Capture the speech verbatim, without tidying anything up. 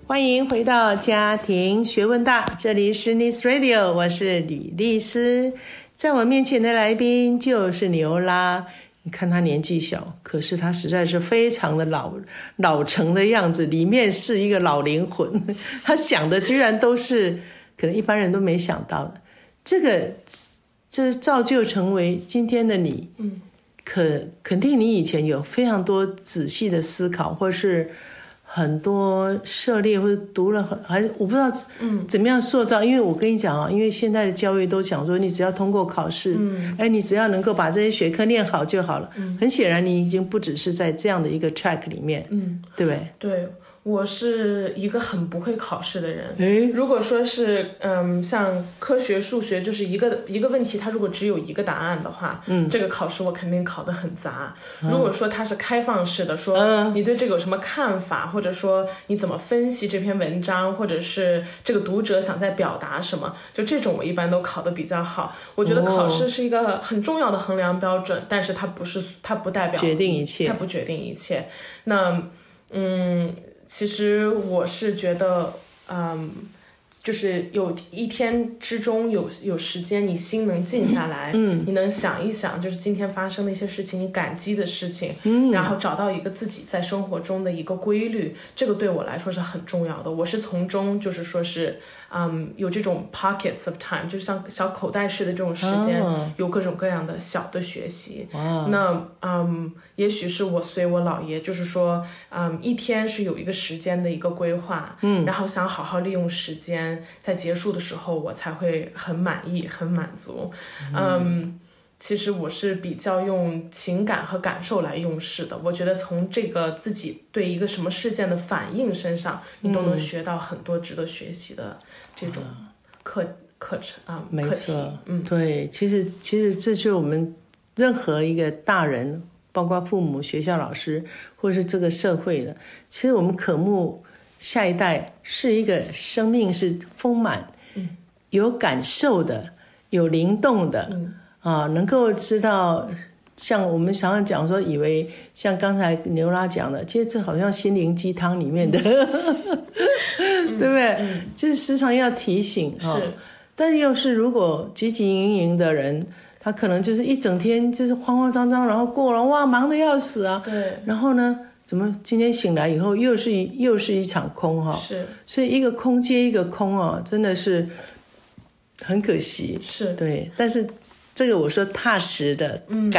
欢迎回到家庭学问大，这里是 Nice Radio， 我是吕丽丝。在我面前的来宾就是牛拉，你看他年纪小，可是他实在是非常的老老成的样子，里面是一个老灵魂，他想的居然都是可能一般人都没想到的，这个这造就成为今天的你。嗯，可肯定你以前有非常多仔细的思考，或是很多涉猎，或者读了很还我不知道嗯怎么样塑造，因为我跟你讲啊，因为现在的教育都讲说你只要通过考试，嗯，哎，你只要能够把这些学科念好就好了。嗯，很显然你已经不只是在这样的一个 track 里面，嗯，对不对？ 对。我是一个很不会考试的人。如果说是嗯，像科学数学，就是一个一个问题，它如果只有一个答案的话，嗯，这个考试我肯定考得很杂。嗯，如果说它是开放式的，说你对这个有什么看法，或者说你怎么分析这篇文章，或者是这个读者想在表达什么，就这种我一般都考得比较好。我觉得考试是一个很重要的衡量标准，但是它不是，它不代表决定一切， 它不决定一切。那嗯。其实我是觉得，嗯，就是有一天之中有有时间，你心能静下来，嗯，你能想一想，就是今天发生的一些事情，你感激的事情，嗯，然后找到一个自己在生活中的一个规律，这个对我来说是很重要的。我是从中就是说是，嗯，有这种 pockets of time， 就是像小口袋式的这种时间，哦，有各种各样的小的学习。哦，那嗯。也许是我随我姥爷，就是说，嗯，一天是有一个时间的一个规划，嗯，然后想好好利用时间，在结束的时候我才会很满意、很满足。嗯，嗯，其实我是比较用情感和感受来用事的。我觉得从这个自己对一个什么事件的反应身上，你都能学到很多值得学习的这种课、嗯、课程啊， 没错，嗯，对，其实其实这是我们任何一个大人。包括父母、学校老师，或是这个社会的，其实我们渴慕下一代是一个生命是丰满、嗯、有感受的、有灵动的、嗯、啊，能够知道，像我们常常讲说，以为像刚才牛拉讲的，其实这好像心灵鸡汤里面的，嗯、对不对？嗯、就是时常要提醒哈、哦。但又是如果汲汲营营的人。他可能就是一整天就是慌慌张张，然后过了哇，忙得要死啊。 对。 然后呢，怎么今天醒来以后又是一又是一场空哈、哦？ 是。 所以一个空接一个空哦，真的是很可惜。 是。 对，但是这个我说踏实的感。嗯